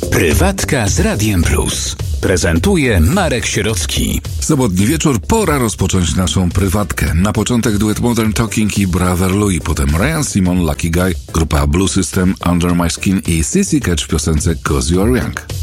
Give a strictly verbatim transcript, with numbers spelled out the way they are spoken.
Prywatka z Radiem Plus. Prezentuje Marek Sierocki. Sobotni wieczór, pora rozpocząć naszą prywatkę. Na początek duet Modern Talking i Brother Louie, potem Ryan Simon, Lucky Guy, grupa Blue System, Under My Skin i Sissy Catch w piosence Cause You Are Young.